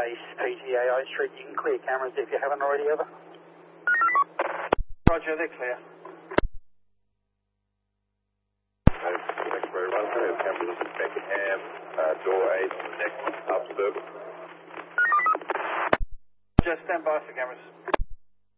base, PTAI Street. You can clear cameras if you haven't already, over. Roger, they're clear. X-ray runway, cameras at Beckenham, door 8 on the next up circle. Just stand by for cameras.